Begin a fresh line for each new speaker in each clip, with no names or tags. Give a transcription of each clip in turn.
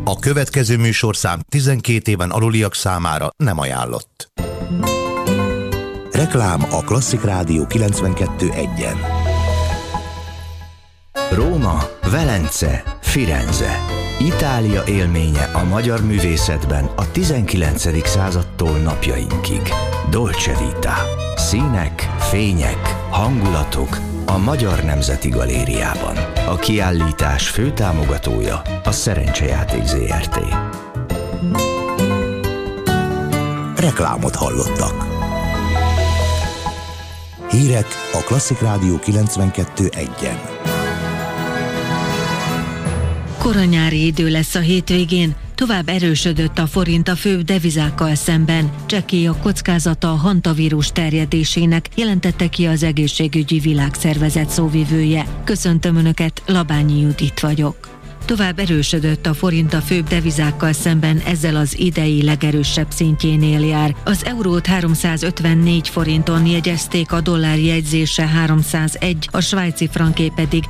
A következő műsorszám 12 éven aluliak számára nem ajánlott. Reklám a Klasszik Rádió 92.1-en.
Róma, Velence, Firenze. Itália élménye a magyar művészetben a 19. századtól napjainkig. Dolce Vita. Színek, fények, hangulatok a Magyar Nemzeti Galériában. A kiállítás főtámogatója a Szerencsejáték Zrt.
Reklámot hallottak. Hírek a Klasszik Rádió 92.1-en.
Koranyári idő lesz a hétvégén, tovább erősödött a forint a főbb devizákkal szemben. Csekély a kockázata a hantavírus terjedésének, jelentette ki az Egészségügyi Világszervezet szóvivője. Köszöntöm Önöket, Labányi Judit vagyok. Tovább erősödött a forint a főbb devizákkal szemben, ezzel az idei legerősebb szintjénél jár. Az eurót 354 forinton jegyezték, a dollár jegyzése 301, a svájci franké pedig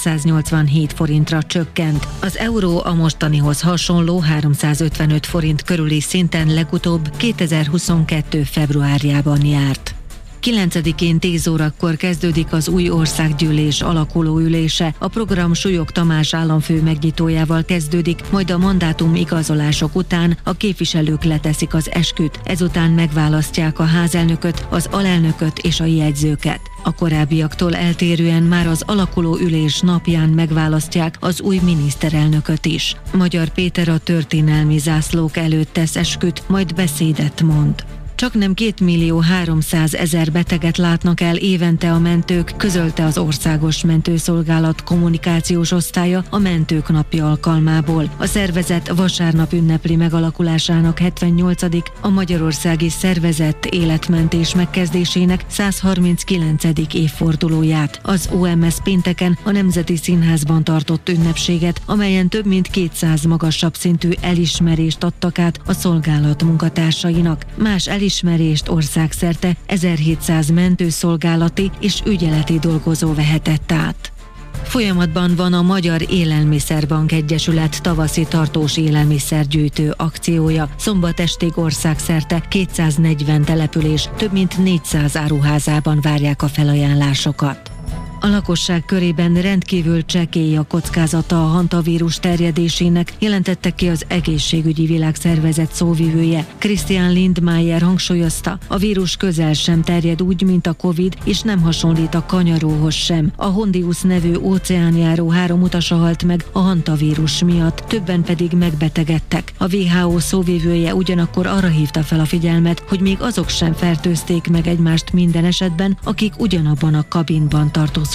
387 forintra csökkent. Az euró a mostanihoz hasonló 355 forint körüli szinten legutóbb 2022. februárjában járt. 9-én 10 órakor kezdődik az új országgyűlés alakuló ülése. A program Súlyog Tamás államfő megnyitójával kezdődik, majd a mandátum igazolások után a képviselők leteszik az esküt. Ezután megválasztják a házelnököt, az alelnököt és a jegyzőket. A korábbiaktól eltérően már az alakuló ülés napján megválasztják az új miniszterelnököt is. Magyar Péter a történelmi zászlók előtt tesz esküt, majd beszédet mond. Csaknem 2.300.000 beteget látnak el évente a mentők, közölte az Országos Mentőszolgálat kommunikációs osztálya a Mentők Napja alkalmából. A szervezet vasárnap ünnepli megalakulásának 78. a magyarországi szervezett életmentés megkezdésének 139. évfordulóját. Az OMS pénteken a Nemzeti Színházban tartott ünnepséget, amelyen több mint 200 magasabb szintű elismerést adtak át a szolgálat munkatársainak. Más elismerést országszerte 1700 mentőszolgálati és ügyeleti dolgozó vehetett át. Folyamatban van a Magyar Élelmiszerbank Egyesület tavaszi tartós élelmiszergyűjtő akciója. Szombat estig országszerte 240 település több mint 400 áruházában várják a felajánlásokat. A lakosság körében rendkívül csekély a kockázata a hantavírus terjedésének, jelentette ki az Egészségügyi Világszervezet szóvivője. Christian Lindmeier hangsúlyozta, a vírus közel sem terjed úgy, mint a Covid, és nem hasonlít a kanyaróhoz sem. A Hondius nevű óceánjáró 3 utasa halt meg a hantavírus miatt, többen pedig megbetegedtek. A WHO szóvivője ugyanakkor arra hívta fel a figyelmet, hogy még azok sem fertőzték meg egymást minden esetben, akik ugyanabban a kabinban tartózkodtak.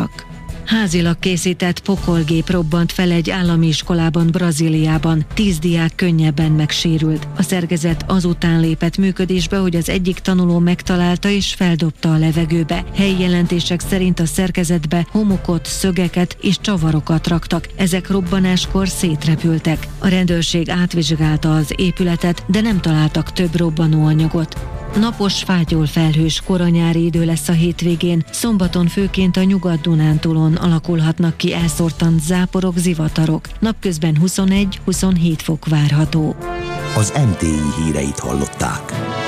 Házilag készített pokolgép robbant fel egy állami iskolában Brazíliában. 10 diák könnyebben megsérült. A szerkezet azután lépett működésbe, hogy az egyik tanuló megtalálta és feldobta a levegőbe. Helyi jelentések szerint a szerkezetbe homokot, szögeket és csavarokat raktak. Ezek robbanáskor szétrepültek. A rendőrség átvizsgálta az épületet, de nem találtak több robbanóanyagot. Napos, fátyol felhős koranyári idő lesz a hétvégén, szombaton főként a Nyugat-Dunántúlon alakulhatnak ki elszórtan záporok, zivatarok. Napközben 21-27 fok várható.
Az MTI híreit hallották.